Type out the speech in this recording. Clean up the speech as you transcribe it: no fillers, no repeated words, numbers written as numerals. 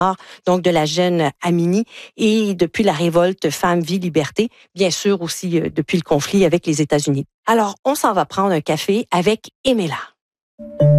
donc de la jeune Amini, et depuis la révolte Femmes, Vie, Liberté, bien sûr aussi depuis le conflit avec les États-Unis. Alors, on s'en va prendre un café avec Emela.